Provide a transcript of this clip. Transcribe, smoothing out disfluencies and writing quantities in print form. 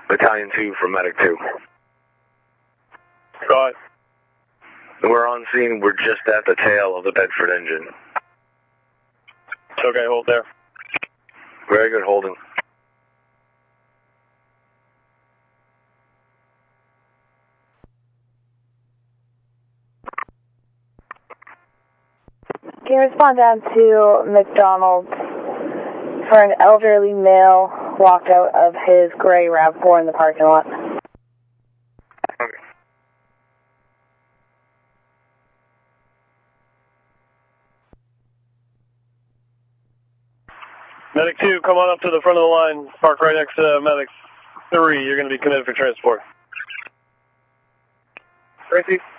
Battalion 2 from Medic 2. Go ahead. We're on scene. We're just at the tail of the Bedford engine. Okay, hold there. Very good holding. Can you respond down to McDonald's for an elderly male walked out of his gray RAV4 in the parking lot? Okay. Medic 2, come on up to the front of the line. Park right next to Medic 3. You're going to be committed for transport. Tracy?